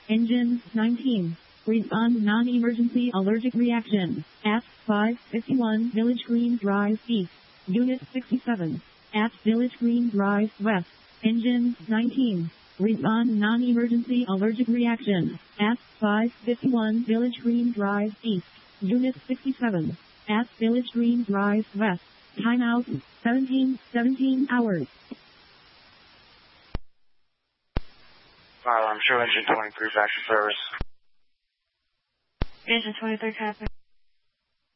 Engine 19. Respond non-emergency allergic reaction. At 551 Village Green Drive East. Unit 67. At Village Green Drive West. Engine 19. Respond non-emergency allergic reaction. At 551 Village Green Drive East. Unit 67. At Village Green Drive West. Timeout 17 hours. I'm sure engine 23 factory service. Engine 23 copy.